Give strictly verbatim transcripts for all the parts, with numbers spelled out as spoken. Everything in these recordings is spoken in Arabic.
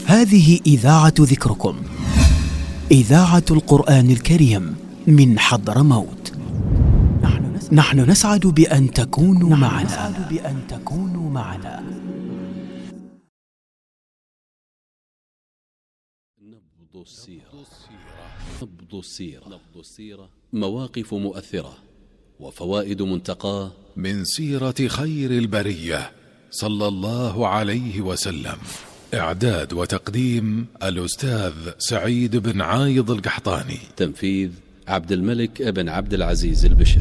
هذه إذاعة ذكركم، إذاعة القرآن الكريم من حضرموت. نحن نسعد بأن تكونوا معنا. نسعد بأن تكونوا معنا. نبض السيرة. نبض السيرة. نبض السيرة. مواقف مؤثرة وفوائد منتقاة من سيرة خير البرية صلى الله عليه وسلم. إعداد وتقديم الأستاذ سعيد بن عايض القحطاني. تنفيذ عبد الملك بن عبد العزيز البشر.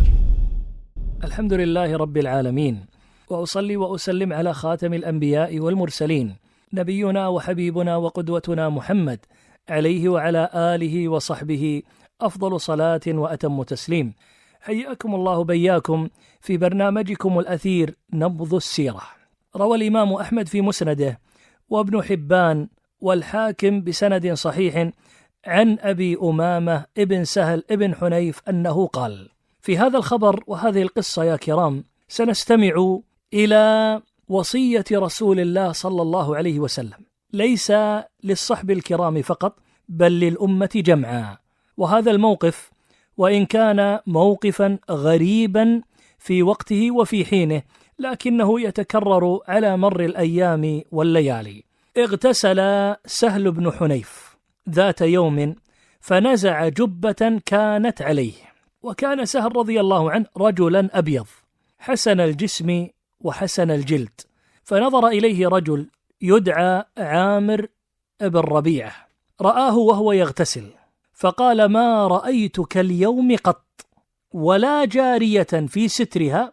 الحمد لله رب العالمين، وأصلي وأسلم على خاتم الأنبياء والمرسلين، نبينا وحبيبنا وقدوتنا محمد عليه وعلى آله وصحبه أفضل صلاة وأتم تسليم. حياكم الله بياكم في برنامجكم الأثير نبض السيرة. روى الإمام أحمد في مسنده وابن حبان والحاكم بسند صحيح عن أبي أمامة ابن سهل ابن حنيف أنه قال: في هذا الخبر وهذه القصة يا كرام سنستمع إلى وصية رسول الله صلى الله عليه وسلم، ليس للصحب الكرام فقط بل للأمة جمعا. وهذا الموقف وإن كان موقفا غريبا في وقته وفي حينه، لكنه يتكرر على مر الأيام والليالي. اغتسل سهل بن حنيف ذات يوم فنزع جبة كانت عليه، وكان سهل رضي الله عنه رجلا أبيض حسن الجسم وحسن الجلد، فنظر إليه رجل يدعى عامر بن ربيعة، رآه وهو يغتسل فقال: ما رأيتك اليوم قط ولا جارية في سترها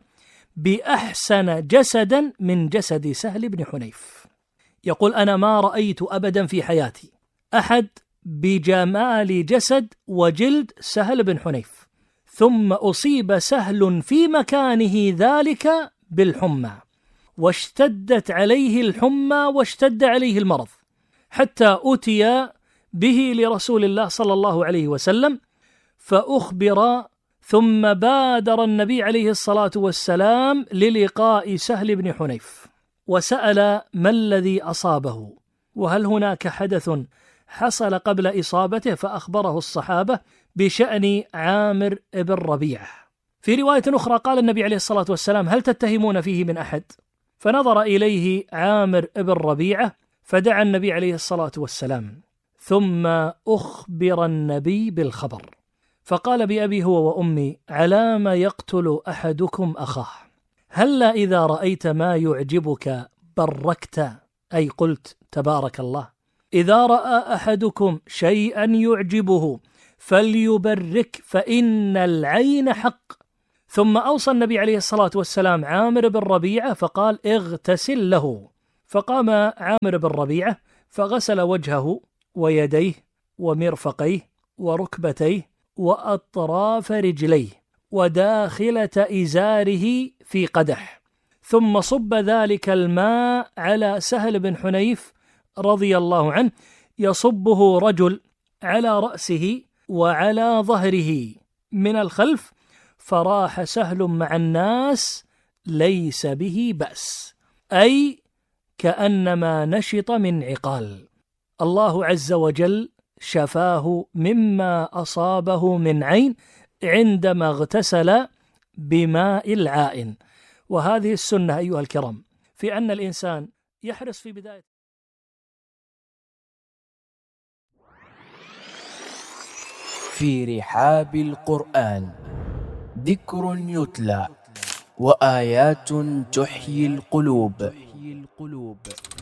بأحسن جسدا من جسد سهل بن حنيف. يقول: أنا ما رأيت أبدا في حياتي أحد بجمال جسد وجلد سهل بن حنيف. ثم أصيب سهل في مكانه ذلك بالحمى، واشتدت عليه الحمى واشتد عليه المرض، حتى أتي به لرسول الله صلى الله عليه وسلم فأخبر، ثم بادر النبي عليه الصلاة والسلام للقاء سهل بن حنيف وسأل ما الذي أصابه، وهل هناك حدث حصل قبل إصابته، فأخبره الصحابة بشأن عامر بن ربيعة. في رواية أخرى قال النبي عليه الصلاة والسلام: هل تتهمون فيه من أحد؟ فنظر إليه عامر بن ربيعة فدعا النبي عليه الصلاة والسلام، ثم أخبر النبي بالخبر فقال: بأبي هو وأمي، على ما يقتل أحدكم أخاه؟ هلا إذا رأيت ما يعجبك بركت، أي قلت تبارك الله. إذا رأى أحدكم شيئا يعجبه فليبرك، فإن العين حق. ثم أوصى النبي عليه الصلاة والسلام عامر بن ربيعة فقال: اغتسل له. فقام عامر بن ربيعة فغسل وجهه ويديه ومرفقيه وركبتيه وأطراف رجليه وداخلة إزاره في قدح، ثم صب ذلك الماء على سهل بن حنيف رضي الله عنه، يصبه رجل على رأسه وعلى ظهره من الخلف، فراح سهل مع الناس ليس به بأس، أي كأنما نشط من عقال. الله عز وجل شفاه مما أصابه من عين عندما اغتسل بماء العائن. وهذه السنة أيها الكرام في أن الإنسان يحرص في بداية في رحاب القرآن ذكر يتلى وآيات تحيي القلوب.